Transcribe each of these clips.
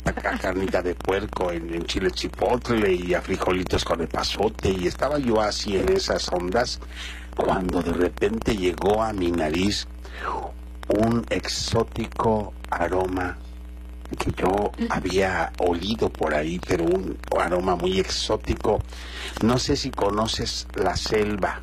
carnita de puerco en chile chipotle y a frijolitos con epazote, y estaba yo así en esas ondas cuando de repente llegó a mi nariz un exótico aroma que yo había olido por ahí, pero un aroma muy exótico. No sé si conoces la selva,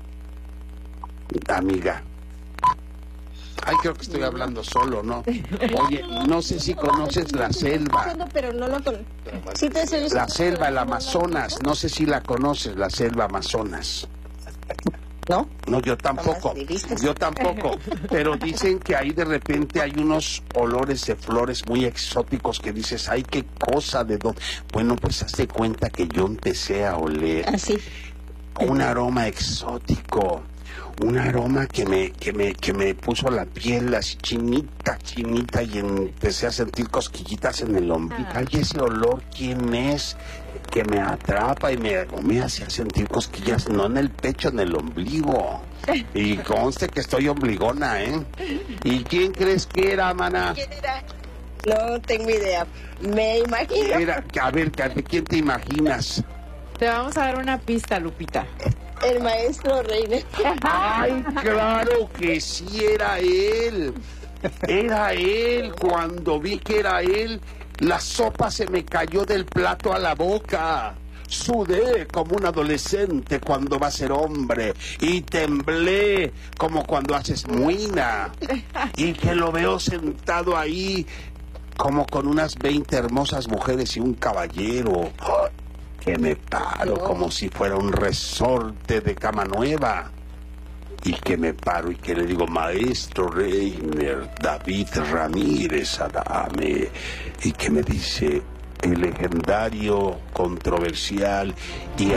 amiga. Ay, creo que estoy hablando solo, ¿no? Oye, no sé si conoces la selva. Pero no lo conozco. Sí, la selva, el Amazonas. No sé si la conoces, la selva Amazonas. ¿No? No, yo tampoco. Yo tampoco. Pero dicen que ahí de repente hay unos olores de flores muy exóticos que dices, ay, qué cosa de dónde. Bueno, pues hazte cuenta que yo empecé a oler un aroma exótico. Un aroma que me puso la piel así chinita, y empecé a sentir cosquillitas en el ombligo. Ay, ese olor, ¿quién es? Que me atrapa y me hace sentir cosquillas, no en el pecho, en el ombligo. Y conste que estoy ombligona, ¿eh? ¿Y quién crees que era, mana? ¿Quién era? No tengo idea. Me imagino. A ver, ¿quién te imaginas? Te vamos a dar una pista, Lupita. El maestro Reina. Ay, claro que sí, era él. Era él. Cuando vi que era él, la sopa se me cayó del plato a la boca. Sudé como un adolescente cuando va a ser hombre y temblé como cuando haces muina. Y que lo veo sentado ahí como con unas 20 hermosas mujeres y un caballero. Que me paro como si fuera un resorte de cama nueva. Y que me paro y que le digo, maestro Reiner, David Ramírez Adame. Y que me dice, el legendario, controversial y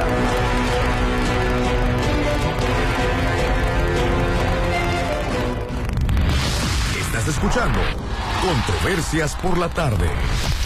Estás escuchando Controversias por la Tarde.